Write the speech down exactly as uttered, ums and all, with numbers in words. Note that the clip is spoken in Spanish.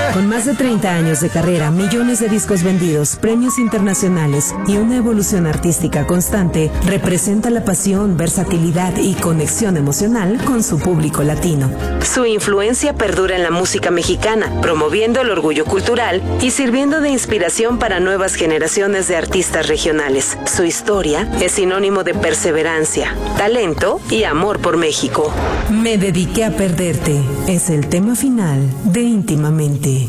Con más de treinta años de carrera, millones de discos vendidos, premios internacionales y una evolución artística constante, representa la pasión, versatilidad y conexión emocional con su público latino. Su influencia perdura en la música mexicana, promoviendo el orgullo cultural y sirviendo de inspiración para nuevas generaciones de artistas regionales. Su historia es sinónimo de perseverancia, talento y amor por México. Me dediqué a perderte es el tema final de Íntimamente.